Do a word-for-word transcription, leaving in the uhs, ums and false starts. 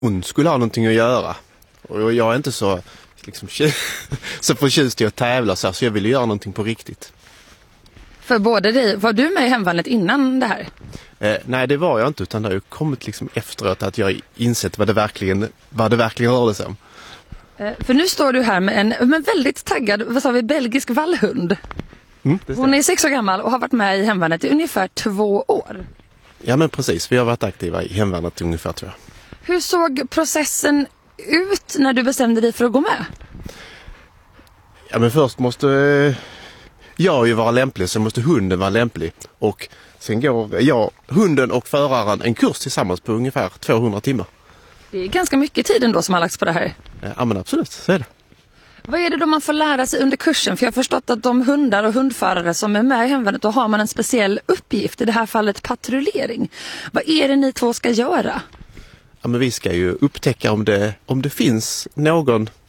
hon skulle ha någonting att göra. Och jag är inte så, liksom, så förtjust i att tävla så, här, så jag ville göra någonting på riktigt. För både dig, var du med i hemvärnet innan det här? Eh, nej, det var jag inte, utan det har ju kommit liksom efteråt att jag insett vad det verkligen, vad det verkligen rörde sig om. Eh, för nu står du här med en, med en väldigt taggad, vad sa vi, belgisk vallhund. Mm, hon är sex år gammal och har varit med i hemvärnet i ungefär två år. Ja, men precis. Vi har varit aktiva i hemvärnet ungefär, tror jag. Hur såg processen ut när du bestämde dig för att gå med? Ja, men först måste eh, jag ju vara lämplig, så måste hunden vara lämplig. Och sen går jag, hunden och föraren en kurs tillsammans på ungefär tvåhundra timmar. Det är ganska mycket tid ändå som har lagts på det här. Ja, men absolut, så är det. Vad är det då man får lära sig under kursen? För jag har förstått att de hundar och hundförare som är med i hemvärnet, då har man en speciell uppgift, i det här fallet patrullering. Vad är det ni två ska göra? Ja, men vi ska ju upptäcka om det, om det finns någon